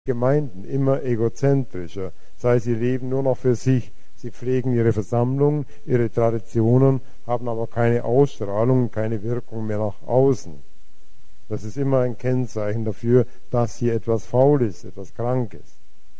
Gemeinden immer egozentrischer. Das heißt, sie leben nur noch für sich. Sie pflegen ihre Versammlungen, ihre Traditionen, haben aber keine Ausstrahlung, keine Wirkung mehr nach außen. Das ist immer ein Kennzeichen dafür, dass hier etwas faul ist, etwas krank ist.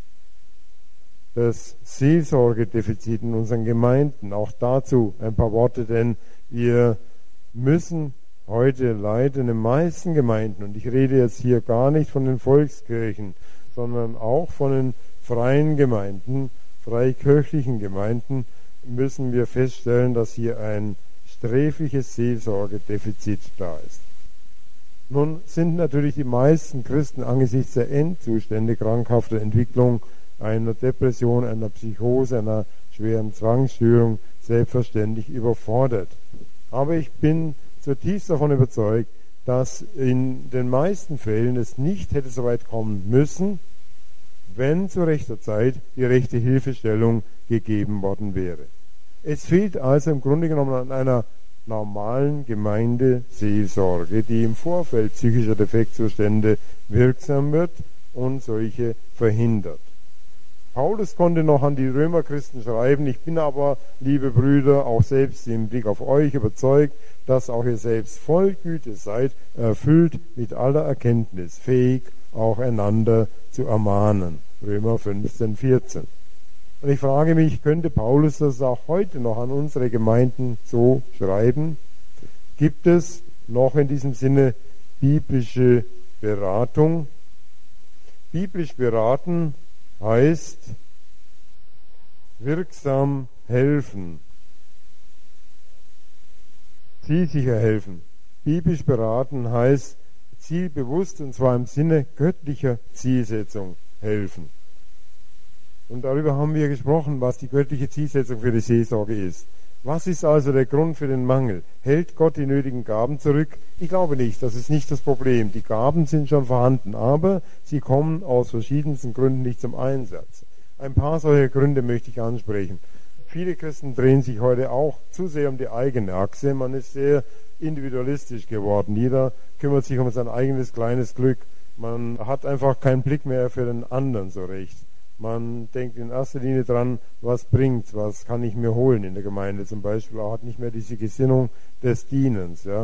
Das Seelsorgedefizit in unseren Gemeinden, auch dazu ein paar Worte, denn wir müssen heute leider in den meisten Gemeinden, und ich rede jetzt hier gar nicht von den Volkskirchen, sondern auch von den freien Gemeinden, freikirchlichen Gemeinden, müssen wir feststellen, dass hier ein sträfliches Seelsorgedefizit da ist. Nun sind natürlich die meisten Christen angesichts der Endzustände krankhafter Entwicklung, einer Depression, einer Psychose, einer schweren Zwangsstörung selbstverständlich überfordert. Aber ich bin zutiefst davon überzeugt, dass in den meisten Fällen es nicht hätte so weit kommen müssen, wenn zu rechter Zeit die rechte Hilfestellung gegeben worden wäre. Es fehlt also im Grunde genommen an einer normalen Gemeindeseelsorge, die im Vorfeld psychischer Defektzustände wirksam wird und solche verhindert. Paulus konnte noch an die Römerchristen schreiben, ich bin aber, liebe Brüder, auch selbst im Blick auf euch überzeugt, dass auch ihr selbst voll Güte seid, erfüllt mit aller Erkenntnis, fähig auch einander zu ermahnen. Römer 15, 14. Und ich frage mich, könnte Paulus das auch heute noch an unsere Gemeinden so schreiben? Gibt es noch in diesem Sinne biblische Beratung? Biblisch beraten heißt wirksam helfen, zielsicher helfen. Biblisch beraten heißt zielbewusst, und zwar im Sinne göttlicher Zielsetzung, helfen. Und darüber haben wir gesprochen, was die göttliche Zielsetzung für die Seelsorge ist. Was ist also der Grund für den Mangel? Hält Gott die nötigen Gaben zurück? Ich glaube nicht, das ist nicht das Problem. Die Gaben sind schon vorhanden, aber sie kommen aus verschiedensten Gründen nicht zum Einsatz. Ein paar solcher Gründe möchte ich ansprechen. Viele Christen drehen sich heute auch zu sehr um die eigene Achse. Man ist sehr individualistisch geworden. Jeder kümmert sich um sein eigenes kleines Glück. Man hat einfach keinen Blick mehr für den anderen so recht. Man denkt in erster Linie dran, was bringt's, was kann ich mir holen in der Gemeinde zum Beispiel. Er hat nicht mehr diese Gesinnung des Dienens. Ja.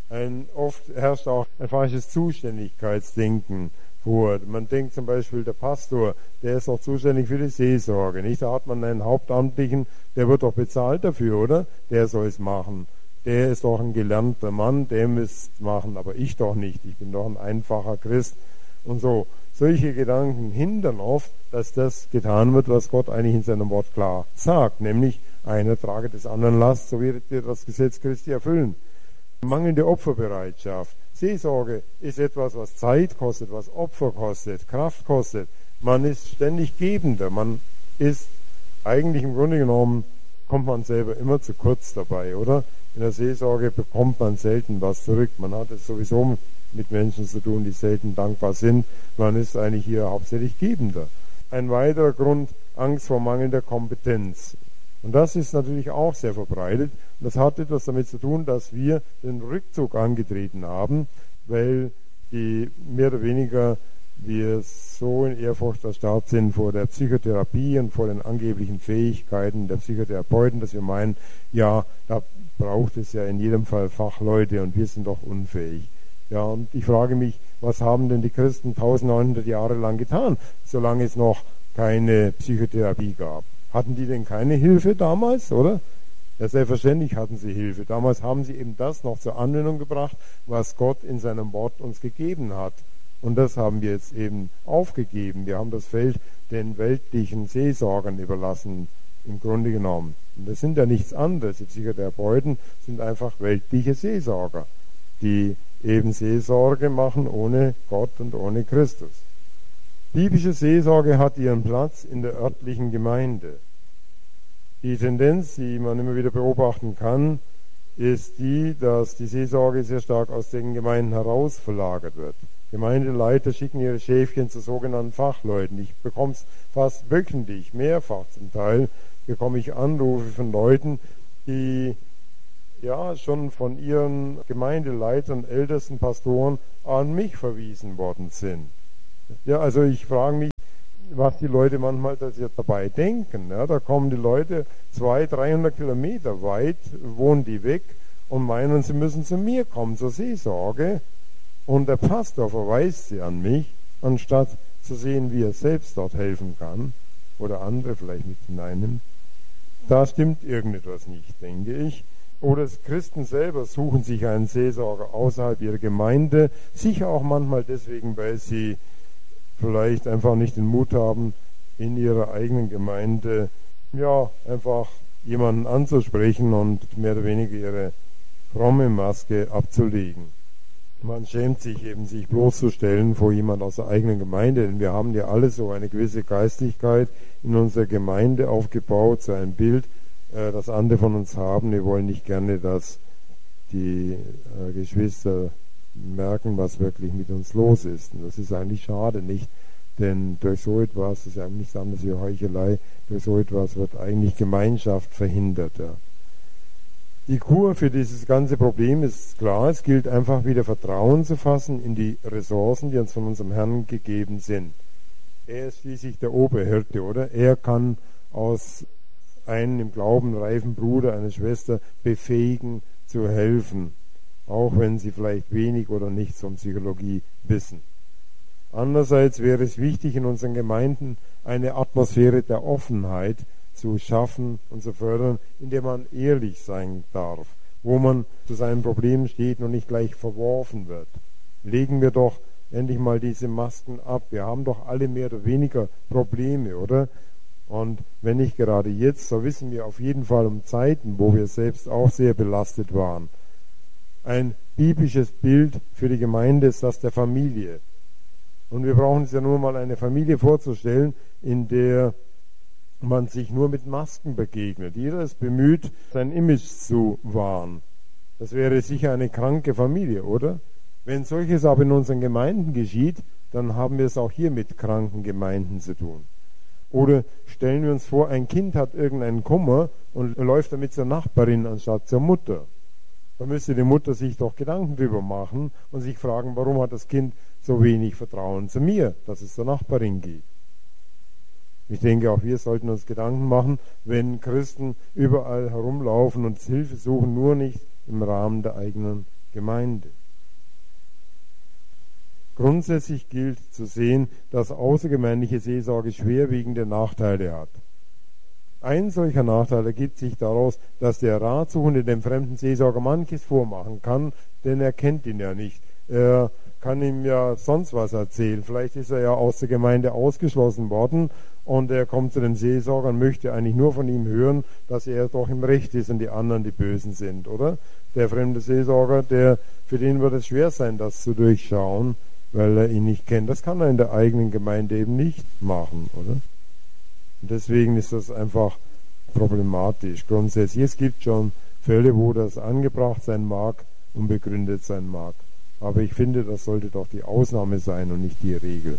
Oft herrscht auch ein falsches Zuständigkeitsdenken vor. Man denkt zum Beispiel, der Pastor, der ist doch zuständig für die Seelsorge. Nicht? Da hat man einen Hauptamtlichen, der wird doch bezahlt dafür, oder? Der soll es machen. Der ist doch ein gelernter Mann, der müsste es machen, aber ich doch nicht. Ich bin doch ein einfacher Christ und so. Solche Gedanken hindern oft, dass das getan wird, was Gott eigentlich in seinem Wort klar sagt, nämlich einer trage des anderen Last, so werdet ihr das Gesetz Christi erfüllen. Mangelnde Opferbereitschaft. Seelsorge ist etwas, was Zeit kostet, was Opfer kostet, Kraft kostet. Man ist ständig Gebender. Man ist eigentlich im Grunde genommen, kommt man selber immer zu kurz dabei, oder? In der Seelsorge bekommt man selten was zurück. Man hat es sowieso mit Menschen zu tun, die selten dankbar sind. Man ist eigentlich hier hauptsächlich Gebender. Ein weiterer Grund, Angst vor mangelnder Kompetenz. Und das ist natürlich auch sehr verbreitet. Und das hat etwas damit zu tun, dass wir den Rückzug angetreten haben, weil die mehr oder weniger wir so in Ehrfurcht erstarrt sind vor der Psychotherapie und vor den angeblichen Fähigkeiten der Psychotherapeuten, dass wir meinen, ja, da braucht es ja in jedem Fall Fachleute und wir sind doch unfähig. Ja, und ich frage mich, was haben denn die Christen 1900 Jahre lang getan, solange es noch keine Psychotherapie gab? Hatten die denn keine Hilfe damals, oder? Ja, selbstverständlich hatten sie Hilfe. Damals haben sie eben das noch zur Anwendung gebracht, was Gott in seinem Wort uns gegeben hat. Und das haben wir jetzt eben aufgegeben. Wir haben das Feld den weltlichen Seelsorgern überlassen, im Grunde genommen. Und das sind ja nichts anderes. Die Psychotherapeuten sind einfach weltliche Seelsorger, die eben Seelsorge machen ohne Gott und ohne Christus. Biblische Seelsorge hat ihren Platz in der örtlichen Gemeinde. Die Tendenz, die man immer wieder beobachten kann, ist die, dass die Seelsorge sehr stark aus den Gemeinden heraus verlagert wird. Gemeindeleiter schicken ihre Schäfchen zu sogenannten Fachleuten. Ich bekomme es fast wöchentlich, mehrfach zum Teil, bekomme ich Anrufe von Leuten, die ja schon von ihren Gemeindeleitern, ältesten Pastoren an mich verwiesen worden sind. Ja, also ich frage mich, was die Leute manchmal dabei denken. Ja, da kommen die Leute 200, 300 Kilometer weit, wohnen die weg und meinen, sie müssen zu mir kommen, zur Seelsorge. Und der Pastor verweist sie an mich, anstatt zu sehen, wie er selbst dort helfen kann oder andere vielleicht mit hineinnimmt. Da stimmt irgendetwas nicht, denke ich. Oder Christen selber suchen sich einen Seelsorger außerhalb ihrer Gemeinde, sicher auch manchmal deswegen, weil sie vielleicht einfach nicht den Mut haben, in ihrer eigenen Gemeinde ja einfach jemanden anzusprechen und mehr oder weniger ihre fromme Maske abzulegen. Man schämt sich eben, sich bloßzustellen vor jemand aus der eigenen Gemeinde, denn wir haben ja alle so eine gewisse Geistlichkeit in unserer Gemeinde aufgebaut, so ein Bild, das andere von uns haben. Wir wollen nicht gerne, dass die Geschwister merken, was wirklich mit uns los ist. Und das ist eigentlich schade, nicht? Denn durch so etwas, das ist ja nichts anderes wie Heuchelei, durch so etwas wird eigentlich Gemeinschaft verhindert. Ja. Die Kur für dieses ganze Problem ist klar, es gilt einfach wieder Vertrauen zu fassen in die Ressourcen, die uns von unserem Herrn gegeben sind. Er ist schließlich der Oberhirte, oder? Er kann aus einem im Glauben reifen Bruder, eine Schwester befähigen, zu helfen, auch wenn sie vielleicht wenig oder nichts von Psychologie wissen. Andererseits wäre es wichtig, in unseren Gemeinden eine Atmosphäre der Offenheit zu schaffen und zu fördern, in der man ehrlich sein darf, wo man zu seinen Problemen steht und nicht gleich verworfen wird. Legen wir doch endlich mal diese Masken ab. Wir haben doch alle mehr oder weniger Probleme, oder? Und wenn nicht gerade jetzt, so wissen wir auf jeden Fall um Zeiten, wo wir selbst auch sehr belastet waren. Ein biblisches Bild für die Gemeinde ist das der Familie. Und wir brauchen uns ja nur mal eine Familie vorzustellen, in der man sich nur mit Masken begegnet. Jeder ist bemüht, sein Image zu wahren. Das wäre sicher eine kranke Familie, oder? Wenn solches aber in unseren Gemeinden geschieht, dann haben wir es auch hier mit kranken Gemeinden zu tun. Oder stellen wir uns vor, ein Kind hat irgendeinen Kummer und läuft damit zur Nachbarin anstatt zur Mutter. Da müsste die Mutter sich doch Gedanken drüber machen und sich fragen, warum hat das Kind so wenig Vertrauen zu mir, dass es zur Nachbarin geht. Ich denke, auch wir sollten uns Gedanken machen, wenn Christen überall herumlaufen und Hilfe suchen, nur nicht im Rahmen der eigenen Gemeinde. Grundsätzlich gilt zu sehen, dass außergemeindliche Seelsorge schwerwiegende Nachteile hat. Ein solcher Nachteil ergibt sich daraus, dass der Ratsuchende dem fremden Seelsorger manches vormachen kann, denn er kennt ihn ja nicht. Er kann ihm ja sonst was erzählen. Vielleicht ist er ja aus der Gemeinde ausgeschlossen worden und er kommt zu dem Seelsorger und möchte eigentlich nur von ihm hören, dass er doch im Recht ist und die anderen die Bösen sind, oder? Der fremde Seelsorger, für den wird es schwer sein, das zu durchschauen, weil er ihn nicht kennt. Das kann er in der eigenen Gemeinde eben nicht machen, oder? Und deswegen ist das einfach problematisch. Grundsätzlich, es gibt schon Fälle, wo das angebracht sein mag und begründet sein mag. Aber ich finde, das sollte doch die Ausnahme sein und nicht die Regel.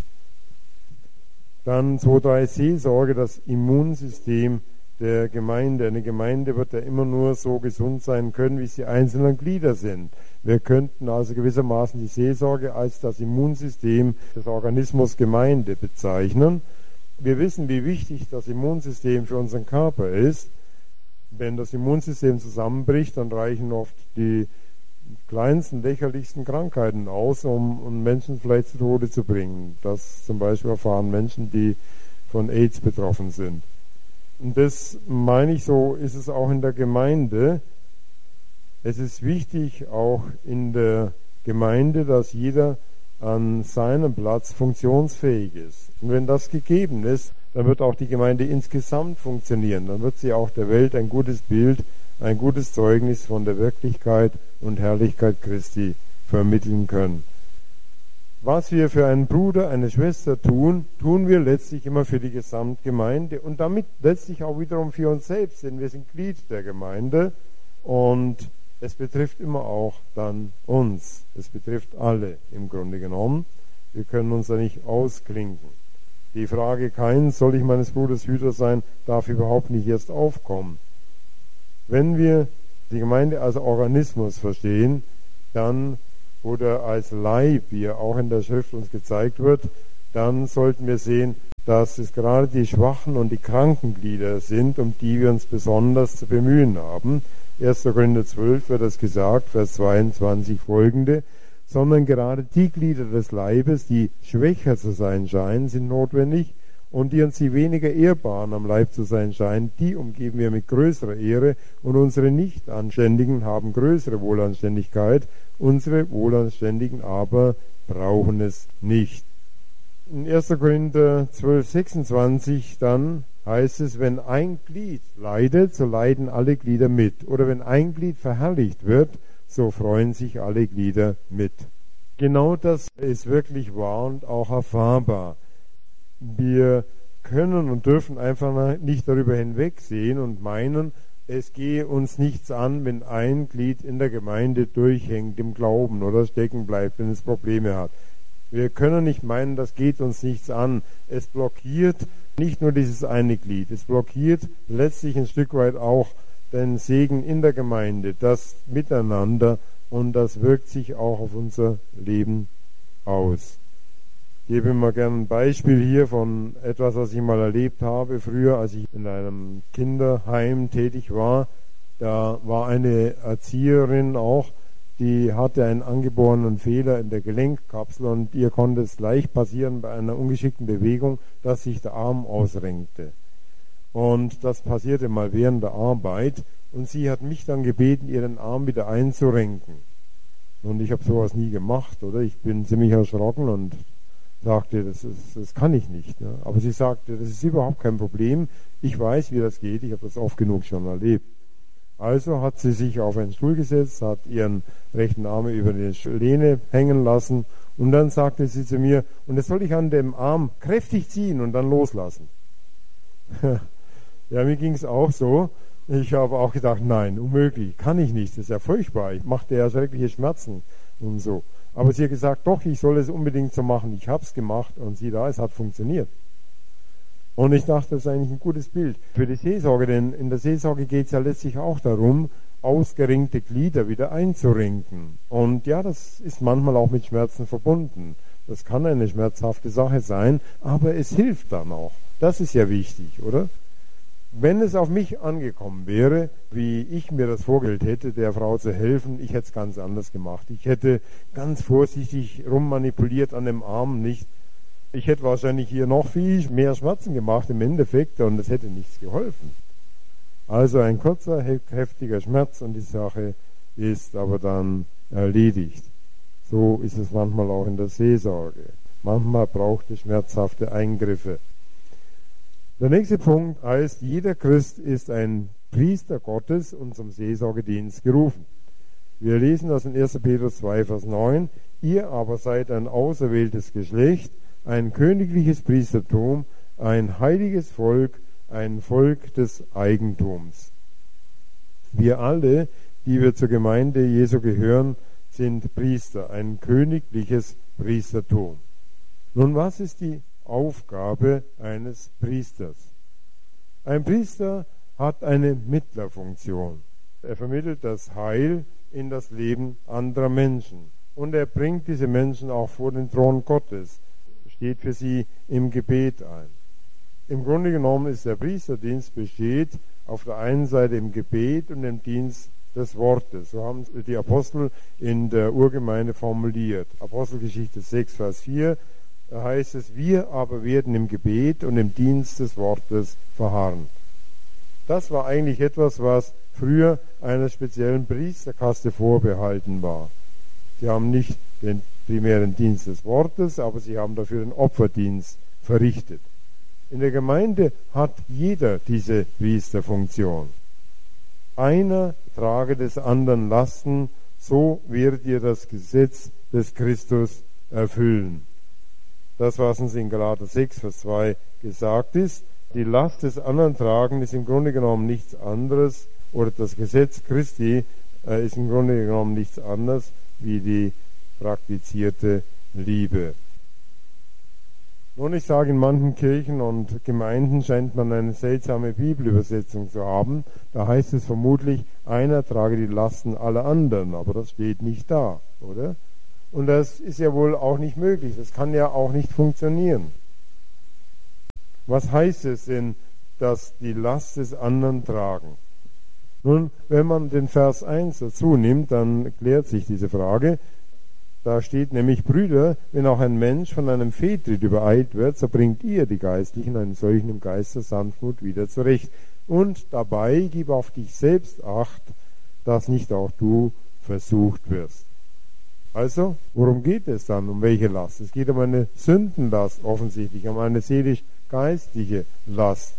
Dann 2.3 Seelsorge, das Immunsystem der Gemeinde. Eine Gemeinde wird ja immer nur so gesund sein können, wie sie einzelnen Glieder sind. Wir könnten also gewissermaßen die Seelsorge als das Immunsystem des Organismus Gemeinde bezeichnen. Wir wissen, wie wichtig das Immunsystem für unseren Körper ist. Wenn das Immunsystem zusammenbricht, dann reichen oft die kleinsten, lächerlichsten Krankheiten aus, um Menschen vielleicht zu Tode zu bringen. Das zum Beispiel erfahren Menschen, die von AIDS betroffen sind. Und das meine ich, so ist es auch in der Gemeinde. Es ist wichtig auch in der Gemeinde, dass jeder an seinem Platz funktionsfähig ist. Und wenn das gegeben ist, dann wird auch die Gemeinde insgesamt funktionieren. Dann wird sie auch der Welt ein gutes Bild, ein gutes Zeugnis von der Wirklichkeit und Herrlichkeit Christi vermitteln können. Was wir für einen Bruder, eine Schwester tun, tun wir letztlich immer für die Gesamtgemeinde und damit letztlich auch wiederum für uns selbst, denn wir sind Glied der Gemeinde und es betrifft immer auch dann uns. Es betrifft alle im Grunde genommen. Wir können uns da nicht ausklinken. Die Frage, soll ich meines Bruders Hüter sein, darf überhaupt nicht erst aufkommen. Wenn wir die Gemeinde als Organismus verstehen, dann oder als Leib, wie er auch in der Schrift uns gezeigt wird, dann sollten wir sehen, dass es gerade die schwachen und die kranken Glieder sind, um die wir uns besonders zu bemühen haben. 1. Korinther 12 wird das gesagt, Vers 22 folgende, sondern gerade die Glieder des Leibes, die schwächer zu sein scheinen, sind notwendig, und die uns die weniger ehrbaren am Leib zu sein scheinen, die umgeben wir mit größerer Ehre, und unsere Nichtanständigen haben größere Wohlanständigkeit, unsere Wohlanständigen aber brauchen es nicht. In 1. Korinther 12, 26 dann heißt es, wenn ein Glied leidet, so leiden alle Glieder mit. Oder wenn ein Glied verherrlicht wird, so freuen sich alle Glieder mit. Genau das ist wirklich wahr und auch erfahrbar. Wir können und dürfen einfach nicht darüber hinwegsehen und meinen, es gehe uns nichts an, wenn ein Glied in der Gemeinde durchhängt im Glauben oder stecken bleibt, wenn es Probleme hat. Wir können nicht meinen, das geht uns nichts an. Es blockiert nicht nur dieses eine Glied, es blockiert letztlich ein Stück weit auch den Segen in der Gemeinde, das Miteinander, und das wirkt sich auch auf unser Leben aus. Ich gebe mal gerne ein Beispiel hier von etwas, was ich mal erlebt habe. Früher, als ich in einem Kinderheim tätig war, da war eine Erzieherin auch, die hatte einen angeborenen Fehler in der Gelenkkapsel, und ihr konnte es leicht passieren bei einer ungeschickten Bewegung, dass sich der Arm ausrenkte. Und das passierte mal während der Arbeit, und sie hat mich dann gebeten, ihr den Arm wieder einzurenken. Und ich habe sowas nie gemacht, oder? Ich bin ziemlich erschrocken und sagte, das kann ich nicht. Ne? Aber sie sagte, das ist überhaupt kein Problem, ich weiß, wie das geht, ich habe das oft genug schon erlebt. Also hat sie sich auf einen Stuhl gesetzt, hat ihren rechten Arm über die Lehne hängen lassen, und dann sagte sie zu mir, und jetzt soll ich an dem Arm kräftig ziehen und dann loslassen. Ja, mir ging es auch so. Ich habe auch gedacht, nein, unmöglich, kann ich nicht, das ist ja furchtbar, ich machte ja schreckliche Schmerzen und so. Aber sie hat gesagt, doch, ich soll es unbedingt so machen. Ich habe es gemacht, und sieh da, es hat funktioniert. Und ich dachte, das ist eigentlich ein gutes Bild für die Seelsorge, denn in der Seelsorge geht es ja letztlich auch darum, ausgerenkte Glieder wieder einzurenken. Und ja, das ist manchmal auch mit Schmerzen verbunden. Das kann eine schmerzhafte Sache sein, aber es hilft dann auch. Das ist ja wichtig, oder? Wenn es auf mich angekommen wäre, wie ich mir das vorgestellt hätte, der Frau zu helfen, ich hätte es ganz anders gemacht. Ich hätte ganz vorsichtig rummanipuliert an dem Arm, nicht. Ich hätte wahrscheinlich hier noch viel mehr Schmerzen gemacht im Endeffekt, und es hätte nichts geholfen. Also ein kurzer, heftiger Schmerz, und die Sache ist aber dann erledigt. So ist es manchmal auch in der Seelsorge. Manchmal braucht es schmerzhafte Eingriffe. Der nächste Punkt heißt, jeder Christ ist ein Priester Gottes und zum Seelsorgedienst gerufen. Wir lesen das in 1. Petrus 2, Vers 9. Ihr aber seid ein auserwähltes Geschlecht, ein königliches Priestertum, ein heiliges Volk, ein Volk des Eigentums. Wir alle, die wir zur Gemeinde Jesu gehören, sind Priester, ein königliches Priestertum. Nun, was ist die Aufgabe eines Priesters? Ein Priester hat eine Mittlerfunktion. Er vermittelt das Heil in das Leben anderer Menschen. Und er bringt diese Menschen auch vor den Thron Gottes, steht für sie im Gebet ein. Im Grunde genommen ist der Priesterdienst besteht auf der einen Seite im Gebet und im Dienst des Wortes. So haben die Apostel in der Urgemeinde formuliert. Apostelgeschichte 6, Vers 4, da heißt es, wir aber werden im Gebet und im Dienst des Wortes verharren. Das war eigentlich etwas, was früher einer speziellen Priesterkaste vorbehalten war. Sie haben nicht den primären Dienst des Wortes, aber sie haben dafür den Opferdienst verrichtet. In der Gemeinde hat jeder diese Priesterfunktion. Einer trage des anderen Lasten, so werdet ihr das Gesetz des Christus erfüllen. Das, was uns in Galater 6, Vers 2 gesagt ist, die Last des anderen tragen ist im Grunde genommen nichts anderes, oder das Gesetz Christi ist im Grunde genommen nichts anderes wie die praktizierte Liebe. Nun, ich sage, in manchen Kirchen und Gemeinden scheint man eine seltsame Bibelübersetzung zu haben. Da heißt es vermutlich, einer trage die Lasten aller anderen, aber das steht nicht da, oder? Und das ist ja wohl auch nicht möglich. Das kann ja auch nicht funktionieren. Was heißt es denn, dass die Last des anderen tragen? Nun, wenn man den Vers 1 dazu nimmt, dann klärt sich diese Frage. Da steht nämlich: Brüder, wenn auch ein Mensch von einem Fehltritt übereilt wird, so bringt ihr, die Geistlichen, einen solchen im Geist der Sanftmut wieder zurecht. Und dabei gib auf dich selbst Acht, dass nicht auch du versucht wirst. Also, worum geht es dann? Um welche Last? Es geht um eine Sündenlast offensichtlich, um eine seelisch-geistliche Last,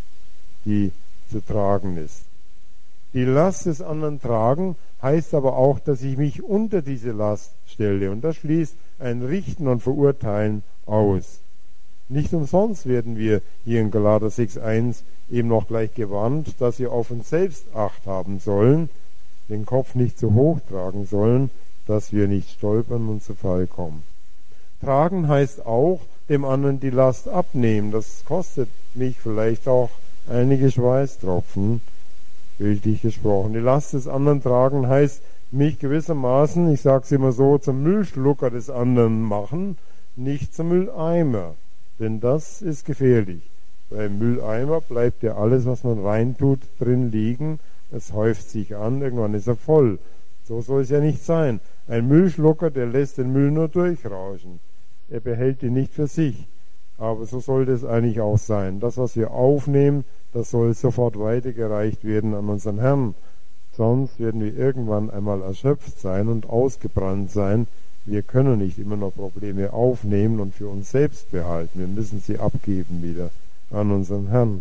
die zu tragen ist. Die Last des anderen tragen heißt aber auch, dass ich mich unter diese Last stelle. Und das schließt ein Richten und Verurteilen aus. Nicht umsonst werden wir hier in Galater 6,1 eben noch gleich gewarnt, dass wir auf uns selbst Acht haben sollen, den Kopf nicht zu hoch tragen sollen, dass wir nicht stolpern und zu Fall kommen. Tragen heißt auch, dem anderen die Last abnehmen. Das kostet mich vielleicht auch einige Schweißtropfen, bildlich gesprochen. Die Last des anderen tragen heißt, mich gewissermaßen, ich sage es immer so, zum Müllschlucker des anderen machen, nicht zum Mülleimer. Denn das ist gefährlich. Beim Mülleimer bleibt ja alles, was man reintut, drin liegen. Es häuft sich an, irgendwann ist er voll. So soll es ja nicht sein. Ein Müllschlucker, der lässt den Müll nur durchrauschen. Er behält ihn nicht für sich. Aber so sollte es eigentlich auch sein. Das, was wir aufnehmen, das soll sofort weitergereicht werden an unseren Herrn. Sonst werden wir irgendwann einmal erschöpft sein und ausgebrannt sein. Wir können nicht immer noch Probleme aufnehmen und für uns selbst behalten. Wir müssen sie abgeben wieder an unseren Herrn.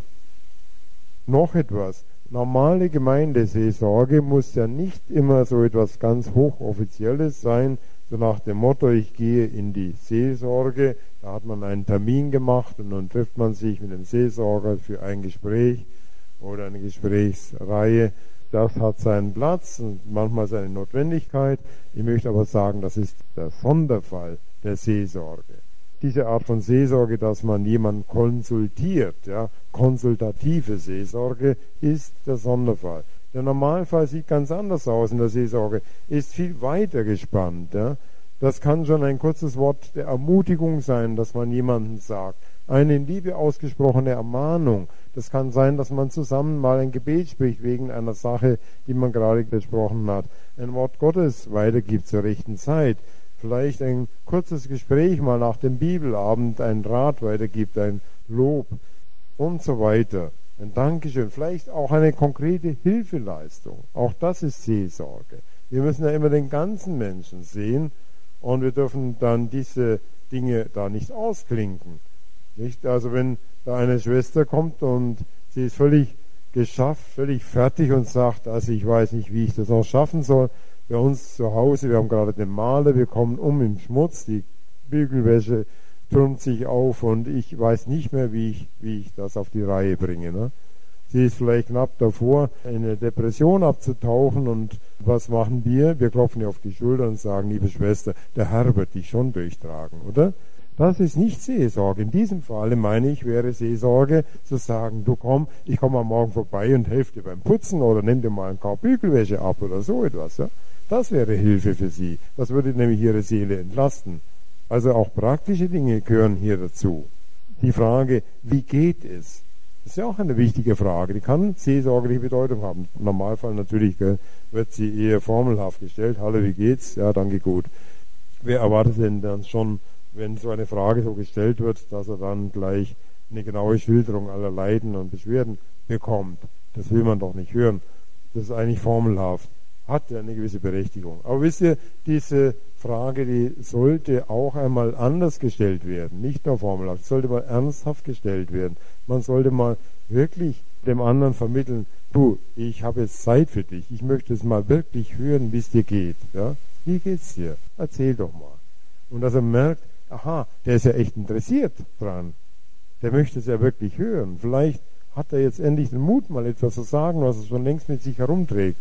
Noch etwas. Normale Gemeindeseelsorge muss ja nicht immer so etwas ganz Hochoffizielles sein, so nach dem Motto, ich gehe in die Seelsorge, da hat man einen Termin gemacht und dann trifft man sich mit dem Seelsorger für ein Gespräch oder eine Gesprächsreihe. Das hat seinen Platz und manchmal seine Notwendigkeit. Ich möchte aber sagen, das ist der Sonderfall der Seelsorge. Diese Art von Seelsorge, dass man jemanden konsultiert, ja, konsultative Seelsorge, ist der Sonderfall. Der Normalfall sieht ganz anders aus in der Seelsorge, ist viel weiter gespannt. Ja. Das kann schon ein kurzes Wort der Ermutigung sein, dass man jemandem sagt. Eine in Liebe ausgesprochene Ermahnung. Das kann sein, dass man zusammen mal ein Gebet spricht wegen einer Sache, die man gerade besprochen hat. Ein Wort Gottes weitergibt zur rechten Zeit. Vielleicht ein kurzes Gespräch mal nach dem Bibelabend, ein Rat weitergibt, ein Lob und so weiter. Ein Dankeschön, vielleicht auch eine konkrete Hilfeleistung. Auch das ist Seelsorge. Wir müssen ja immer den ganzen Menschen sehen und wir dürfen dann diese Dinge da nicht ausklinken. Nicht? Also wenn da eine Schwester kommt und sie ist völlig geschafft, völlig fertig und sagt, also ich weiß nicht, wie ich das noch schaffen soll. Bei uns zu Hause, wir haben gerade den Maler, wir kommen im Schmutz, die Bügelwäsche türmt sich auf und ich weiß nicht mehr, wie ich das auf die Reihe bringe. Ne? Sie ist vielleicht knapp davor, in eine Depression abzutauchen und was machen wir? Wir klopfen ihr auf die Schulter und sagen, liebe Schwester, der Herr wird dich schon durchtragen, oder? Das ist nicht Seelsorge. In diesem Falle, meine ich, wäre Seelsorge zu sagen, du komm, ich komme am Morgen vorbei und helfe dir beim Putzen oder nimm dir mal ein paar Bügelwäsche ab oder so etwas. Ja? Das wäre Hilfe für sie. Das würde nämlich ihre Seele entlasten. Also auch praktische Dinge gehören hier dazu. Die Frage, wie geht es? Das ist ja auch eine wichtige Frage. Die kann seelsorgerliche Bedeutung haben. Im Normalfall natürlich wird sie eher formelhaft gestellt. Hallo, wie geht's? Ja, danke, gut. Wer erwartet denn dann schon, wenn so eine Frage so gestellt wird, dass er dann gleich eine genaue Schilderung aller Leiden und Beschwerden bekommt? Das will man doch nicht hören. Das ist eigentlich formelhaft. Hat ja eine gewisse Berechtigung. Aber wisst ihr, diese Frage, die sollte auch einmal anders gestellt werden. Nicht nur formelhaft. Sollte mal ernsthaft gestellt werden. Man sollte mal wirklich dem anderen vermitteln, du, ich habe jetzt Zeit für dich. Ich möchte es mal wirklich hören, wie es dir geht. Ja? Wie geht's dir? Erzähl doch mal. Und dass er merkt, aha, der ist ja echt interessiert dran. Der möchte es ja wirklich hören. Vielleicht hat er jetzt endlich den Mut, mal etwas zu sagen, was er schon längst mit sich herumträgt.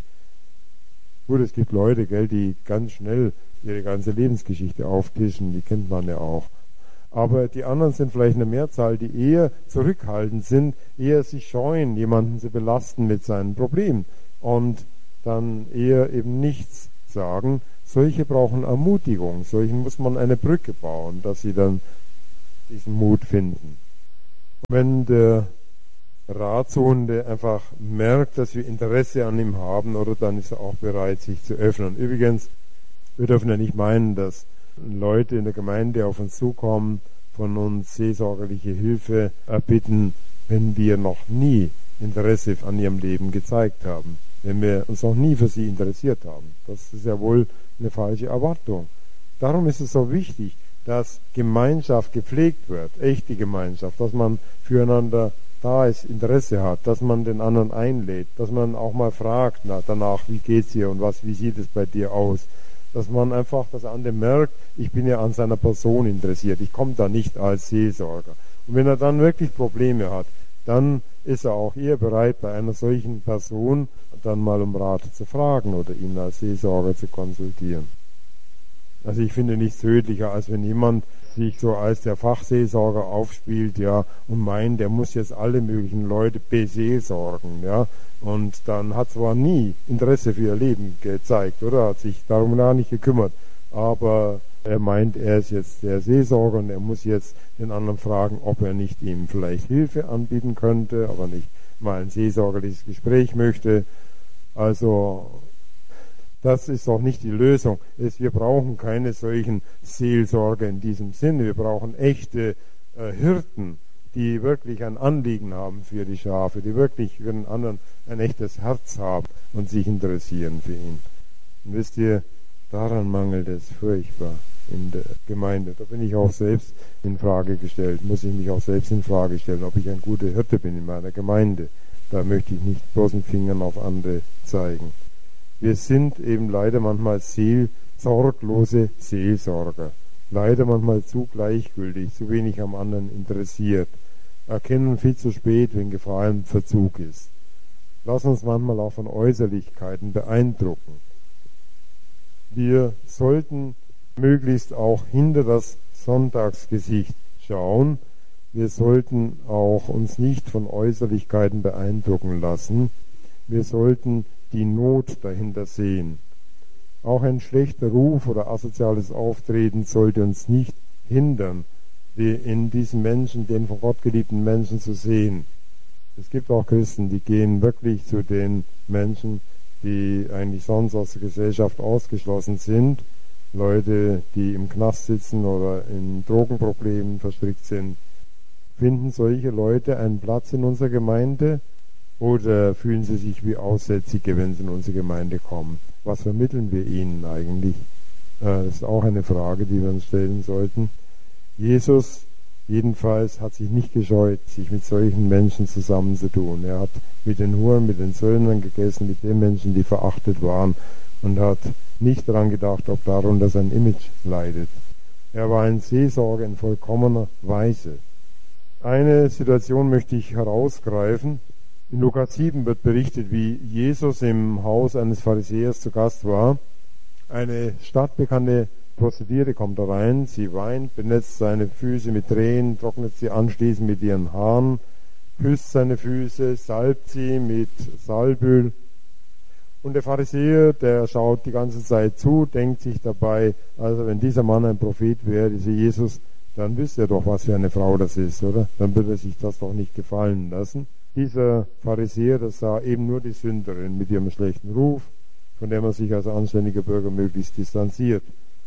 Gut, es gibt Leute, gell, die ganz schnell ihre ganze Lebensgeschichte auftischen, die kennt man ja auch. Aber die anderen sind vielleicht eine Mehrzahl, die eher zurückhaltend sind, eher sich scheuen, jemanden zu belasten mit seinen Problemen und dann eher eben nichts sagen, solche brauchen Ermutigung, solchen muss man eine Brücke bauen, dass sie dann diesen Mut finden. Und wenn der Ratsuchende einfach merkt, dass wir Interesse an ihm haben, oder dann ist er auch bereit, sich zu öffnen. Übrigens, wir dürfen ja nicht meinen, dass Leute in der Gemeinde auf uns zukommen, von uns seelsorgerliche Hilfe erbitten, wenn wir noch nie Interesse an ihrem Leben gezeigt haben, wenn wir uns noch nie für sie interessiert haben. Das ist ja wohl eine falsche Erwartung. Darum ist es so wichtig, dass Gemeinschaft gepflegt wird, echte Gemeinschaft, dass man füreinander da ist, Interesse hat, dass man den anderen einlädt, dass man auch mal fragt danach, wie geht's dir und wie sieht es bei dir aus, dass man einfach, dass der andere merkt, ich bin ja an seiner Person interessiert, ich komme da nicht als Seelsorger. Und wenn er dann wirklich Probleme hat, dann ist er auch eher bereit, bei einer solchen Person dann mal um Rat zu fragen oder ihn als Seelsorger zu konsultieren. Also ich finde nichts tödlicher, als wenn jemand sich so als der Fachseelsorger aufspielt, ja, und meint, der muss jetzt alle möglichen Leute beseelsorgen, ja, und dann hat zwar nie Interesse für ihr Leben gezeigt, oder hat sich darum gar nicht gekümmert, aber er meint, er ist jetzt der Seelsorger und er muss jetzt den anderen fragen, ob er nicht ihm vielleicht Hilfe anbieten könnte, aber nicht mal ein seelsorgerliches Gespräch möchte. Also das ist doch nicht die Lösung. Wir brauchen keine solchen Seelsorger in diesem Sinne. Wir brauchen echte Hirten, die wirklich ein Anliegen haben für die Schafe, die wirklich für den anderen ein echtes Herz haben und sich interessieren für ihn. Und wisst ihr, daran mangelt es furchtbar in der Gemeinde. Da bin ich auch selbst in Frage gestellt, muss ich mich auch selbst in Frage stellen, ob ich ein guter Hirte bin in meiner Gemeinde. Da möchte ich nicht bloßen Fingern auf andere zeigen. Wir sind eben leider manchmal sorglose Seelsorger. Leider manchmal zu gleichgültig, zu wenig am anderen interessiert. Erkennen viel zu spät, wenn Gefahr im Verzug ist. Lassen uns manchmal auch von Äußerlichkeiten beeindrucken. Wir sollten möglichst auch hinter das Sonntagsgesicht schauen. Wir sollten auch uns nicht von Äußerlichkeiten beeindrucken lassen. Wir sollten die Not dahinter sehen. Auch ein schlechter Ruf oder asoziales Auftreten sollte uns nicht hindern, in diesen Menschen, den von Gott geliebten Menschen zu sehen. Es gibt auch Christen, die gehen wirklich zu den Menschen, die eigentlich sonst aus der Gesellschaft ausgeschlossen sind. Leute, die im Knast sitzen oder in Drogenproblemen verstrickt sind. Finden solche Leute einen Platz in unserer Gemeinde? Oder fühlen sie sich wie Aussätzige, wenn sie in unsere Gemeinde kommen? Was vermitteln wir ihnen eigentlich? Das ist auch eine Frage, die wir uns stellen sollten. Jesus jedenfalls hat sich nicht gescheut, sich mit solchen Menschen zusammenzutun. Er hat mit den Huren, mit den Zöllnern gegessen, mit den Menschen, die verachtet waren, und hat nicht daran gedacht, ob darunter sein Image leidet. Er war ein Seelsorger in vollkommener Weise. Eine Situation möchte ich herausgreifen. In Lukas 7 wird berichtet, wie Jesus im Haus eines Pharisäers zu Gast war. Eine stadtbekannte Prostituierte kommt da rein, sie weint, benetzt seine Füße mit Tränen, trocknet sie anschließend mit ihren Haaren, küsst seine Füße, salbt sie mit Salböl. Und der Pharisäer, der schaut die ganze Zeit zu, denkt sich dabei, also wenn dieser Mann ein Prophet wäre, dieser Jesus, dann wüsste er doch, was für eine Frau das ist, oder? Dann würde er sich das doch nicht gefallen lassen. Dieser Pharisäer, das sah eben nur die Sünderin mit ihrem schlechten Ruf, von der man sich als anständiger Bürger möglichst distanziert.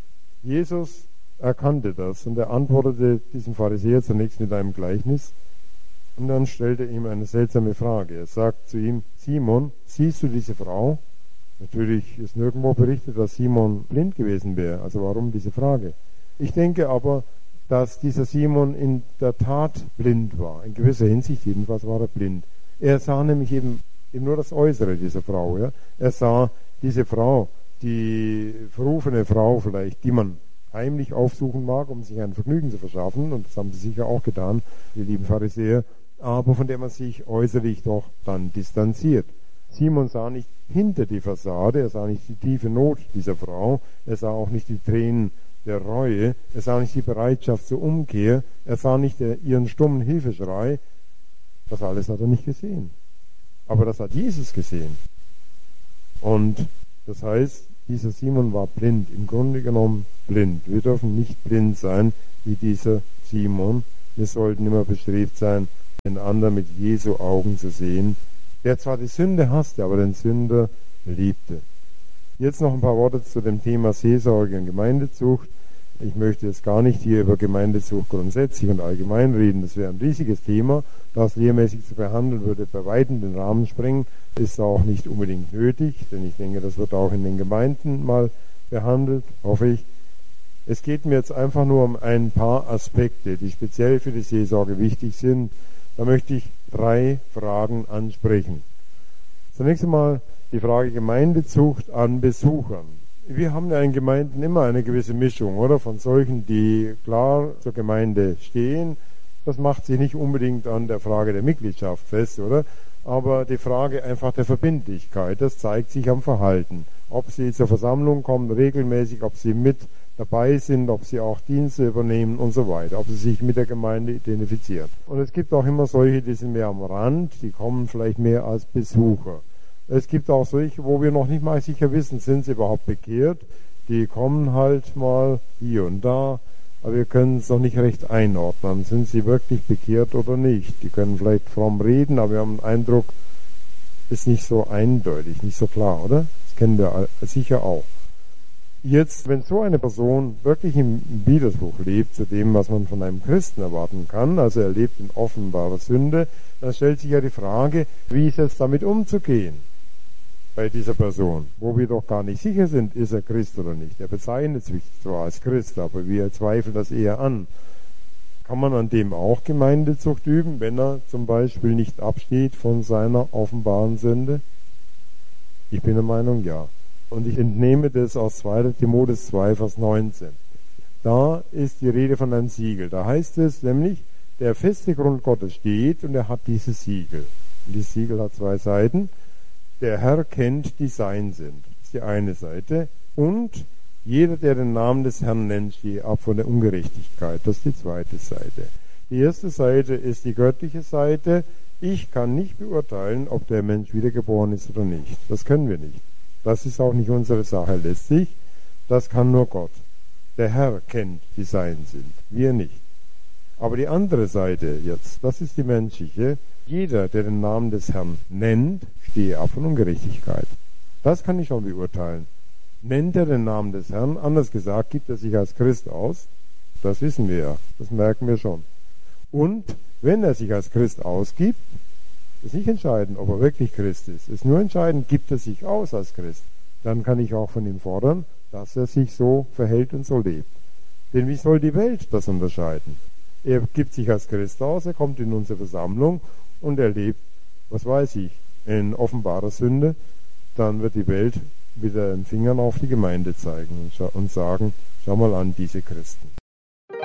Jesus erkannte das und er antwortete diesem Pharisäer zunächst mit einem Gleichnis und dann stellte er ihm eine seltsame Frage. Er sagt zu ihm, Simon, siehst du diese Frau? Natürlich ist nirgendwo berichtet, dass Simon blind gewesen wäre, also warum diese Frage? Ich denke aber, dass dieser Simon in der Tat blind war. In gewisser Hinsicht jedenfalls war er blind. Er sah nämlich eben nur das Äußere dieser Frau. Ja? Er sah diese Frau, die verrufene Frau vielleicht, die man heimlich aufsuchen mag, um sich ein Vergnügen zu verschaffen, und das haben sie sicher auch getan, die lieben Pharisäer, aber von der man sich äußerlich doch dann distanziert. Simon sah nicht hinter die Fassade, er sah nicht die tiefe Not dieser Frau, er sah auch nicht die Tränen der Reue, er sah nicht die Bereitschaft zur Umkehr, er sah nicht ihren stummen Hilfeschrei. Das alles hat er nicht gesehen. Aber das hat Jesus gesehen. Und das heißt, Dieser Simon war blind, im Grunde genommen blind. Wir dürfen nicht blind sein wie dieser Simon. Wir sollten immer bestrebt sein, den anderen mit Jesu Augen zu sehen, der zwar die Sünde hasste, aber den Sünder liebte. Jetzt noch ein paar Worte zu dem Thema Seelsorge und Gemeindezucht. Ich möchte jetzt gar nicht hier über Gemeindezucht grundsätzlich und allgemein reden. Das wäre ein riesiges Thema. Das lehrmäßig zu behandeln, würde bei weitem den Rahmen sprengen. Ist auch nicht unbedingt nötig, denn ich denke, das wird auch in den Gemeinden mal behandelt, hoffe ich. Es geht mir jetzt einfach nur um ein paar Aspekte, die speziell für die Seelsorge wichtig sind. Da möchte ich 3 Fragen ansprechen. Zunächst einmal die Frage Gemeindezucht an Besuchern. Wir haben ja in Gemeinden immer eine gewisse Mischung, oder? Von solchen, die klar zur Gemeinde stehen. Das macht sich nicht unbedingt an der Frage der Mitgliedschaft fest, oder? Aber die Frage einfach der Verbindlichkeit, das zeigt sich am Verhalten. Ob sie zur Versammlung kommen, regelmäßig, ob sie mit dabei sind, ob sie auch Dienste übernehmen und so weiter, ob sie sich mit der Gemeinde identifizieren. Und es gibt auch immer solche, die sind mehr am Rand, die kommen vielleicht mehr als Besucher. Es gibt auch solche, wo wir noch nicht mal sicher wissen, sind sie überhaupt bekehrt. Die kommen halt mal hier und da, aber wir können es noch nicht recht einordnen. Sind sie wirklich bekehrt oder nicht? Die können vielleicht fromm reden, aber wir haben den Eindruck, ist nicht so eindeutig, nicht so klar, oder? Das kennen wir sicher auch. Jetzt, wenn so eine Person wirklich im Widerspruch lebt zu dem, was man von einem Christen erwarten kann, also er lebt in offenbarer Sünde, dann stellt sich ja die Frage, wie ist es damit umzugehen bei dieser Person, wo wir doch gar nicht sicher sind, ist er Christ oder nicht. Er bezeichnet sich zwar als Christ, aber wir zweifeln das eher an. Kann man an dem auch Gemeindezucht üben, wenn er zum Beispiel nicht absteht von seiner offenbaren Sünde? Ich bin der Meinung, ja. Und ich entnehme das aus 2. Timotheus 2, Vers 19. Da ist die Rede von einem Siegel. Da heißt es nämlich, der feste Grund Gottes steht und er hat dieses Siegel. Und dieses Siegel hat 2 Seiten. Der Herr kennt, die sein sind. Das ist die eine Seite. Und jeder, der den Namen des Herrn nennt, steht ab von der Ungerechtigkeit. Das ist die zweite Seite. Die erste Seite ist die göttliche Seite. Ich kann nicht beurteilen, ob der Mensch wiedergeboren ist oder nicht. Das können wir nicht. Das ist auch nicht unsere Sache letztlich. Das kann nur Gott. Der Herr kennt, die sein sind. Wir nicht. Aber die andere Seite jetzt, das ist die menschliche. Jeder, der den Namen des Herrn nennt, stehe ab von Ungerechtigkeit. Das kann ich schon beurteilen. Nennt er den Namen des Herrn, anders gesagt, gibt er sich als Christ aus? Das wissen wir ja, das merken wir schon. Und wenn er sich als Christ ausgibt, ist nicht entscheidend, ob er wirklich Christ ist. Ist nur entscheidend, gibt er sich aus als Christ. Dann kann ich auch von ihm fordern, dass er sich so verhält und so lebt. Denn wie soll die Welt das unterscheiden? Er gibt sich als Christ aus, er kommt in unsere Versammlung und er lebt, was weiß ich, in offenbarer Sünde. Dann wird die Welt wieder den Fingern auf die Gemeinde zeigen und sagen, schau mal an, diese Christen.